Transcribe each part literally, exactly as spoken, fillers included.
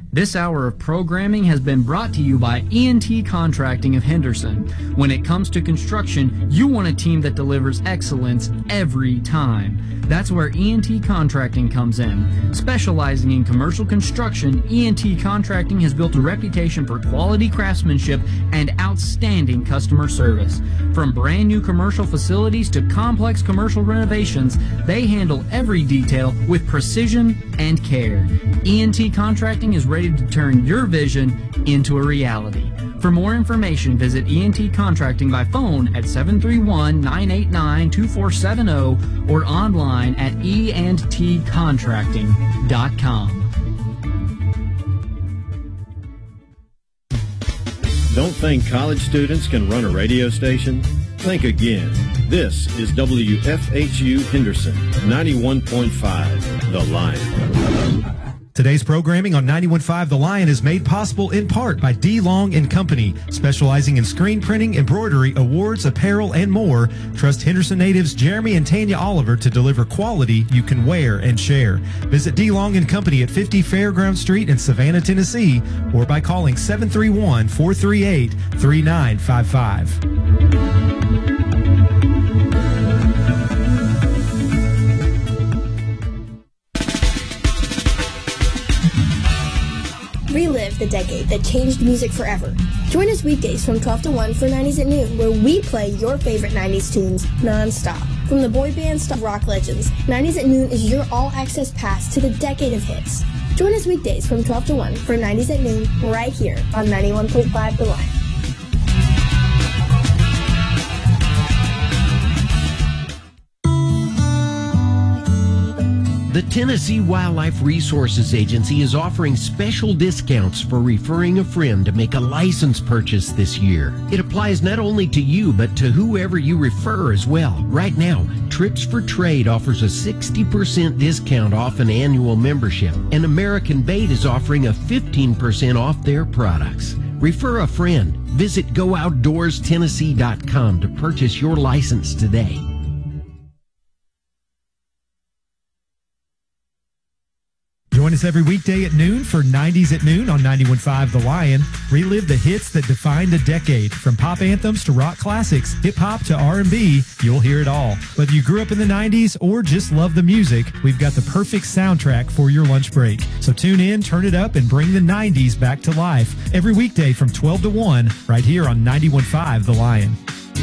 This hour of programming has been brought to you by E and T Contracting of Henderson. When it comes to construction, you want a team that delivers excellence every time. That's where E and T Contracting comes in. Specializing in commercial construction, E and T Contracting has built a reputation for quality craftsmanship and outstanding customer service. From brand new commercial facilities to complex commercial renovations, they handle every detail with precision and care. E and T Contracting is ready to turn your vision into a reality. For more information, visit E and T Contracting by phone at seven three one, nine eight nine, two four seven zero or online at e and t contracting dot com. Don't think college students can run a radio station? Think again. This is W F H U Henderson, ninety-one point five, The Lion. Today's programming on ninety-one point five The Lion is made possible in part by D. Long and Company, specializing in screen printing, embroidery, awards, apparel, and more. Trust Henderson natives Jeremy and Tanya Oliver to deliver quality you can wear and share. Visit D. Long and Company at fifty Fairground Street in Savannah, Tennessee, or by calling seven three one, four three eight, three nine five five. Relive the decade that changed music forever. Join us weekdays from twelve to one for nineties at Noon, where we play your favorite nineties tunes non-stop. From the boy bands to rock legends, nineties at Noon is your all-access pass to the decade of hits. Join us weekdays from twelve to one for nineties at Noon, right here on ninety-one point five The Lion. The Tennessee Wildlife Resources Agency is offering special discounts for referring a friend to make a license purchase this year. It applies not only to you, but to whoever you refer as well. Right now, Trips for Trade offers a sixty percent discount off an annual membership, and American Bait is offering a fifteen percent off their products. Refer a friend. Visit go outdoors tennessee dot com to purchase your license today. Join us every weekday at noon for nineties at Noon on ninety-one point five The Lion. Relive the hits that defined a decade. From pop anthems to rock classics, hip-hop to R and B, you'll hear it all. Whether you grew up in the nineties or just love the music, we've got the perfect soundtrack for your lunch break. So tune in, turn it up, and bring the nineties back to life. Every weekday from twelve to one, right here on ninety-one point five The Lion.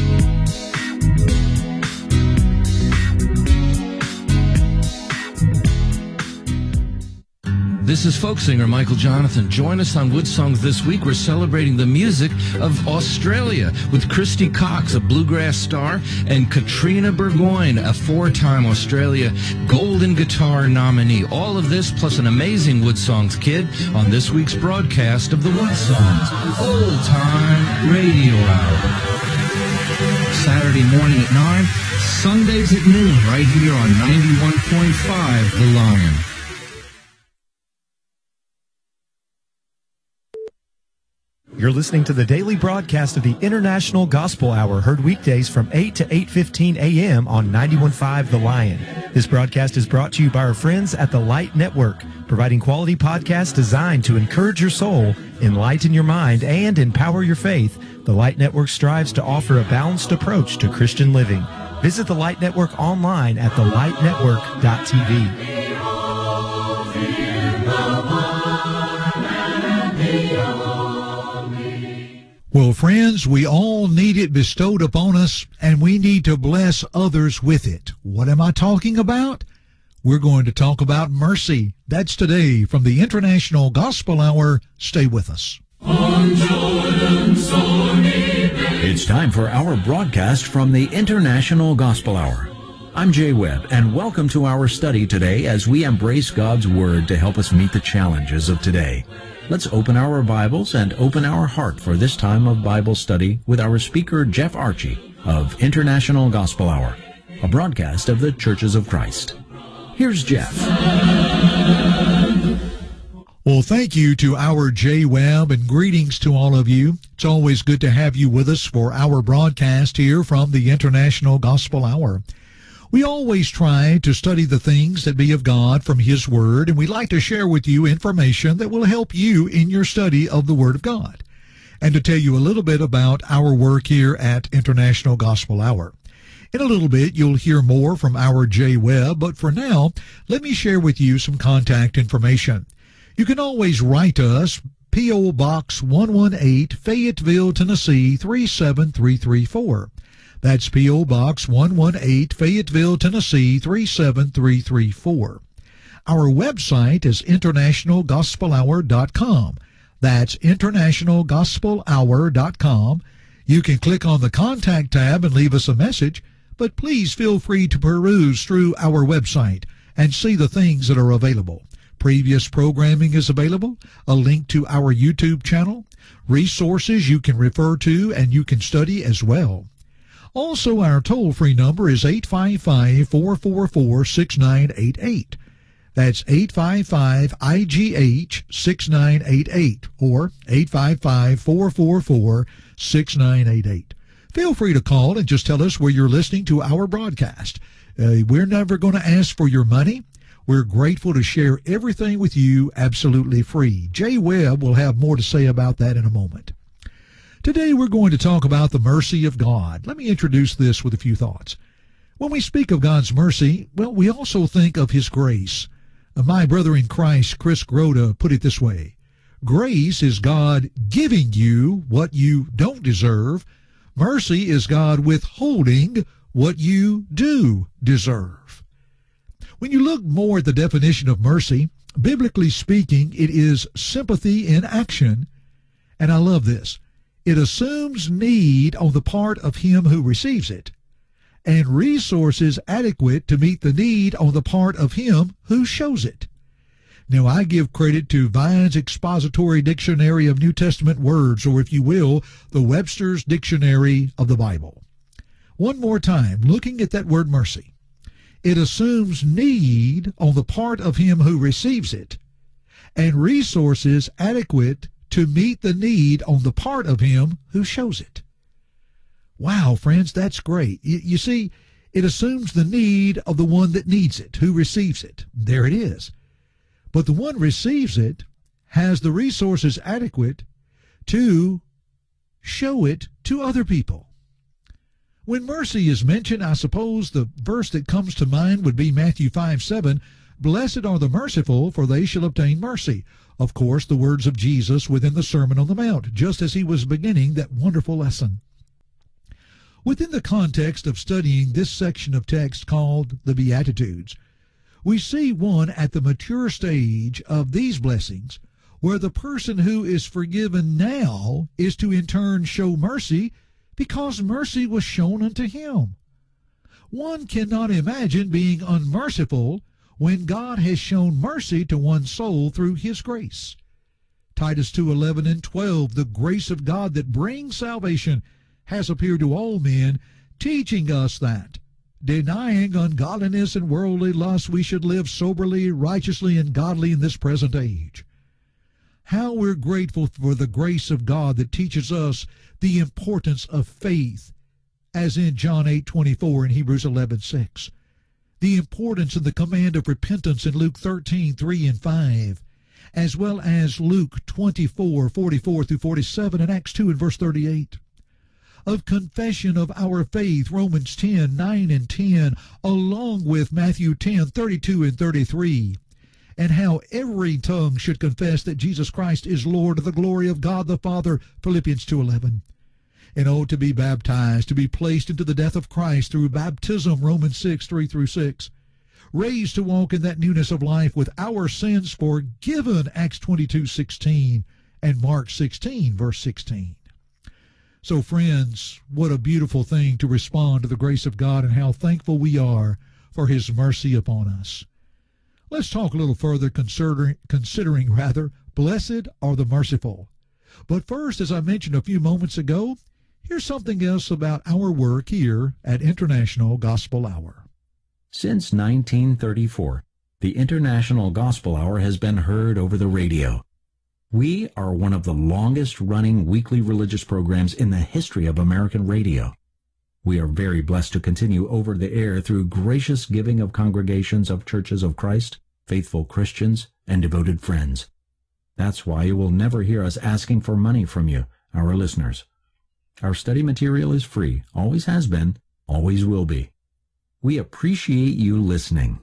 This is folk singer Michael Jonathan. Join us on Wood Songs this week. We're celebrating the music of Australia with Christy Cox, a bluegrass star, and Katrina Burgoyne, a four-time Australia Golden Guitar nominee. All of this plus an amazing Wood Songs kid on this week's broadcast of the Wood Songs Old Time Radio Hour. Saturday morning at nine, Sundays at noon, right here on ninety-one point five The Lion. You're listening to the daily broadcast of the International Gospel Hour, heard weekdays from eight to eight fifteen a.m. on ninety-one point five The Lion. This broadcast is brought to you by our friends at the Light Network, providing quality podcasts designed to encourage your soul, enlighten your mind, and empower your faith. The Light Network strives to offer a balanced approach to Christian living. Visit the Light Network online at the light network dot t v. Well, friends, we all need it bestowed upon us, and we need to bless others with it. What am I talking about? We're going to talk about mercy. That's today from the International Gospel Hour. Stay with us. It's time for our broadcast from the International Gospel Hour. I'm Jay Webb, and welcome to our study today as we embrace God's Word to help us meet the challenges of today. Let's open our Bibles and open our heart for this time of Bible study with our speaker, Jeff Archie, of International Gospel Hour, a broadcast of the Churches of Christ. Here's Jeff. Well, thank you to our Jay Webb, and greetings to all of you. It's always good to have you with us for our broadcast here from the International Gospel Hour. We always try to study the things that be of God from His Word, and we like to share with you information that will help you in your study of the Word of God. And to tell you a little bit about our work here at International Gospel Hour. In a little bit, you'll hear more from our Jay Webb, but for now, let me share with you some contact information. You can always write us, P O. Box one one eight, Fayetteville, Tennessee, three seven three three four. That's P O. Box one one eight, Fayetteville, Tennessee, three seven three three four. Our website is international gospel hour dot com. That's international gospel hour dot com. You can click on the Contact tab and leave us a message, but please feel free to peruse through our website and see the things that are available. Previous programming is available, a link to our YouTube channel, resources you can refer to and you can study as well. Also, our toll-free number is eight five five, four four four, six nine eight eight. That's eight five five I G H six nine eight eight or eight five five, four four four, six nine eight eight. Feel free to call and just tell us where you're listening to our broadcast. Uh, we're never going to ask for your money. We're grateful to share everything with you absolutely free. Jay Webb will have more to say about that in a moment. Today we're going to talk about the mercy of God. Let me introduce this with a few thoughts. When we speak of God's mercy, well, we also think of His grace. My brother in Christ, Chris Groda, put it this way. Grace is God giving you what you don't deserve. Mercy is God withholding what you do deserve. When you look more at the definition of mercy, biblically speaking, it is sympathy in action. And I love this. It assumes need on the part of him who receives it, and resources adequate to meet the need on the part of him who shows it. Now, I give credit to Vine's Expository Dictionary of New Testament Words, or if you will, the Webster's Dictionary of the Bible. One more time, looking at that word mercy. It assumes need on the part of him who receives it, and resources adequate to meet the need on the part of him who shows it. Wow, friends, that's great. You, you see, it assumes the need of the one that needs it, who receives it. There it is. But the one receives it has the resources adequate to show it to other people. When mercy is mentioned, I suppose the verse that comes to mind would be Matthew five seven, Blessed are the merciful, for they shall obtain mercy. Of course, the words of Jesus within the Sermon on the Mount, just as he was beginning that wonderful lesson. Within the context of studying this section of text called the Beatitudes, we see one at the mature stage of these blessings, where the person who is forgiven now is to in turn show mercy because mercy was shown unto him. One cannot imagine being unmerciful when God has shown mercy to one's soul through his grace. Titus two eleven and twelve, the grace of God that brings salvation has appeared to all men, teaching us that, denying ungodliness and worldly lust, we should live soberly, righteously, and godly in this present age. How we're grateful for the grace of God that teaches us the importance of faith, as in John eight twenty-four and Hebrews eleven six. The importance of the command of repentance in Luke thirteen three and five, as well as Luke twenty-four forty-four through forty-seven and Acts two and verse thirty-eight. Of confession of our faith, Romans ten nine and ten, along with Matthew ten thirty-two and thirty-three. And how every tongue should confess that Jesus Christ is Lord, to the glory of God the Father, Philippians two eleven. And oh, to be baptized, to be placed into the death of Christ through baptism, Romans six three through six. Raised to walk in that newness of life with our sins forgiven, Acts twenty-two sixteen and Mark sixteen, verse sixteen. So, friends, what a beautiful thing to respond to the grace of God and how thankful we are for his mercy upon us. Let's talk a little further considering, considering rather, blessed are the merciful. But first, as I mentioned a few moments ago, here's something else about our work here at International Gospel Hour. Since nineteen thirty-four, the International Gospel Hour has been heard over the radio. We are one of the longest-running weekly religious programs in the history of American radio. We are very blessed to continue over the air through gracious giving of congregations of churches of Christ, faithful Christians, and devoted friends. That's why you will never hear us asking for money from you, our listeners. Our study material is free, always has been, always will be. We appreciate you listening.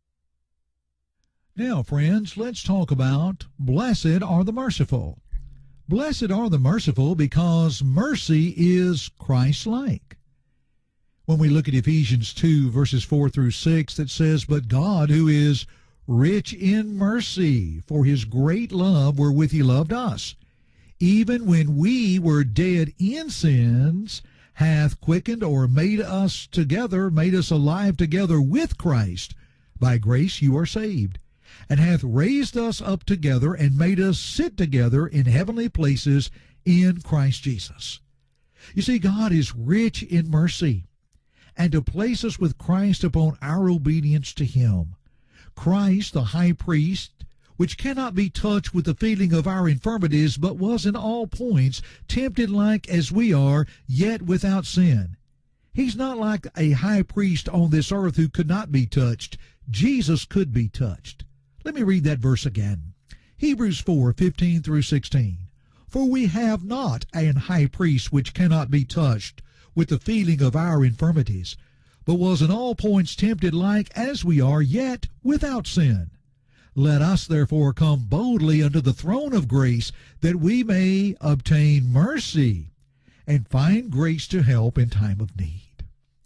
Now, friends, let's talk about blessed are the merciful. Blessed are the merciful because mercy is Christ-like. When we look at Ephesians two, verses four through six, that says, "But God, who is rich in mercy, for his great love wherewith he loved us, even when we were dead in sins, hath quickened or made us together, made us alive together with Christ. By grace you are saved, and hath raised us up together and made us sit together in heavenly places in Christ Jesus." You see, God is rich in mercy, and to place us with Christ upon our obedience to him. Christ, the high priest, which cannot be touched with the feeling of our infirmities, but was in all points tempted like as we are, yet without sin. He's not like a high priest on this earth who could not be touched. Jesus could be touched. Let me read that verse again. Hebrews four, fifteen through sixteen. "For we have not an high priest which cannot be touched with the feeling of our infirmities, but was in all points tempted like as we are, yet without sin. Let us therefore come boldly unto the throne of grace, that we may obtain mercy and find grace to help in time of need."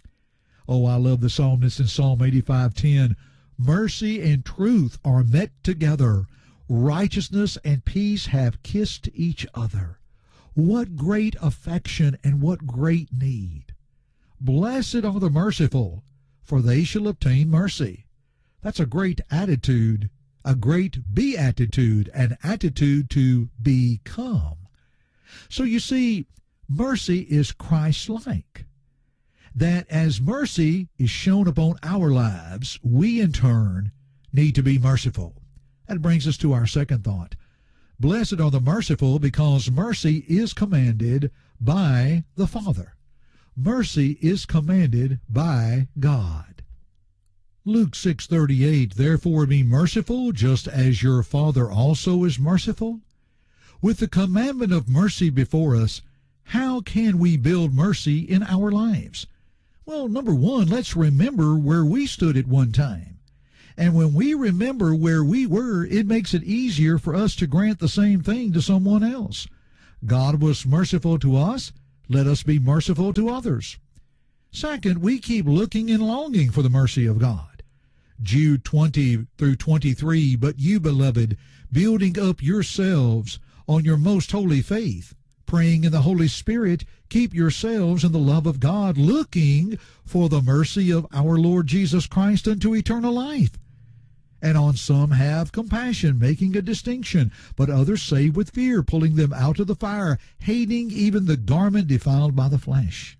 Oh, I love the psalmist in Psalm eighty-five ten. "Mercy and truth are met together. Righteousness and peace have kissed each other." What great affection and what great need. Blessed are the merciful, for they shall obtain mercy. That's a great attitude, a great beatitude, an attitude to become. So you see, mercy is Christ-like. That as mercy is shown upon our lives, we in turn need to be merciful. That brings us to our second thought. Blessed are the merciful because mercy is commanded by the Father. Mercy is commanded by God. Luke six thirty-eight, "Therefore be merciful, just as your Father also is merciful." With the commandment of mercy before us, how can we build mercy in our lives? Well, number one, let's remember where we stood at one time. And when we remember where we were, it makes it easier for us to grant the same thing to someone else. God was merciful to us. Let us be merciful to others. Second, we keep looking and longing for the mercy of God. Jude twenty through twenty-three, "But you, beloved, building up yourselves on your most holy faith, praying in the Holy Spirit, keep yourselves in the love of God, looking for the mercy of our Lord Jesus Christ unto eternal life. And on some have compassion, making a distinction, but others save with fear, pulling them out of the fire, hating even the garment defiled by the flesh."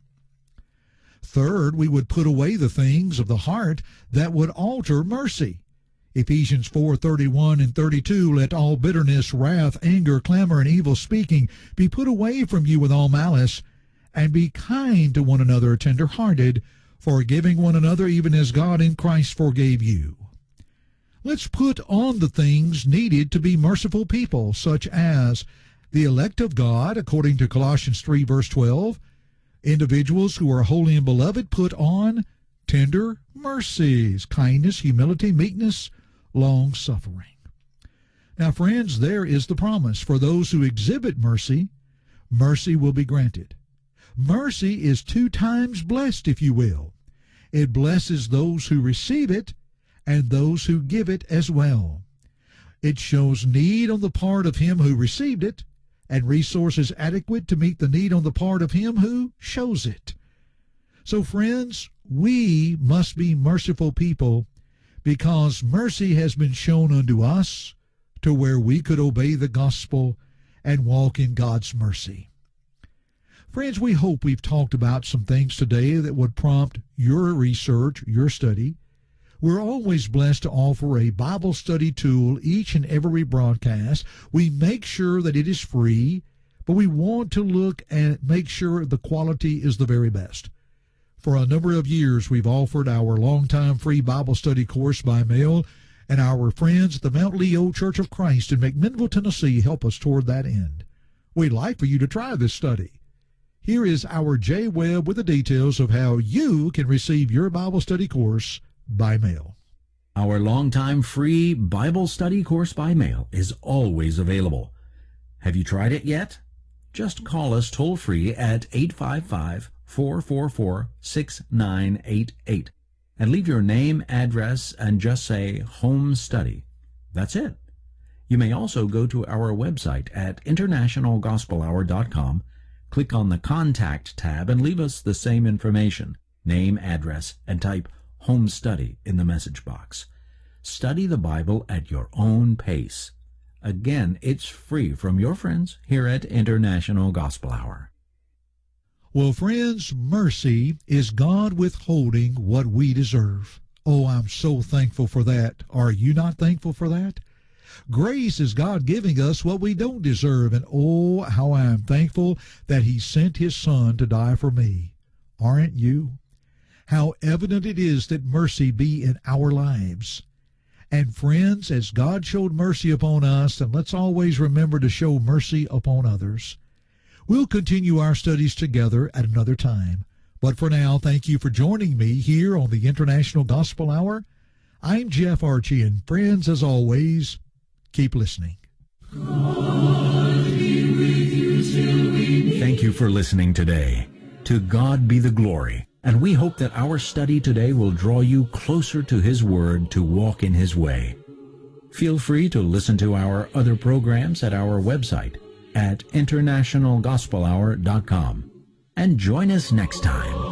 Third, we would put away the things of the heart that would alter mercy. Ephesians four thirty-one and thirty-two, "Let all bitterness, wrath, anger, clamor, and evil speaking be put away from you with all malice, and be kind to one another, tender-hearted, forgiving one another, even as God in Christ forgave you." Let's put on the things needed to be merciful people, such as the elect of God, according to Colossians three, verse twelve. Individuals who are holy and beloved put on tender mercies, kindness, humility, meekness, long-suffering. Now, friends, there is the promise. For those who exhibit mercy, mercy will be granted. Mercy is two times blessed, if you will. It blesses those who receive it and those who give it as well. It shows need on the part of him who received it and resources adequate to meet the need on the part of him who shows it. So, friends, we must be merciful people because mercy has been shown unto us to where we could obey the gospel and walk in God's mercy. Friends, we hope we've talked about some things today that would prompt your research, your study. We're always blessed to offer a Bible study tool each and every broadcast. We make sure that it is free, but we want to look and make sure the quality is the very best. For a number of years, we've offered our longtime free Bible study course by mail, and our friends at the Mount Leo Church of Christ in McMinnville, Tennessee, help us toward that end. We'd like for you to try this study. Here is our Jay Webb with the details of how you can receive your Bible study course by mail. Our longtime free Bible study course by mail is always available. Have you tried it yet? Just call us toll-free at eight five five, four four four, six nine eight eight and leave your name, address, and just say Home Study. That's it. You may also go to our website at international gospel hour dot com, click on the Contact tab, and leave us the same information, name, address, and type Home Study in the message box. Study the Bible at your own pace. Again, it's free from your friends here at International Gospel Hour. Well, friends, mercy is God withholding what we deserve. Oh, I'm so thankful for that. Are you not thankful for that? Grace is God giving us what we don't deserve, and oh, how I am thankful that He sent His Son to die for me. Aren't you? How evident it is that mercy be in our lives. And friends, as God showed mercy upon us, and let's always remember to show mercy upon others. We'll continue our studies together at another time. But for now, thank you for joining me here on the International Gospel Hour. I'm Jeff Archie, and friends, as always, keep listening. Thank you for listening today. To God be the glory. And we hope that our study today will draw you closer to His Word to walk in His way. Feel free to listen to our other programs at our website at international gospel hour dot com. And join us next time.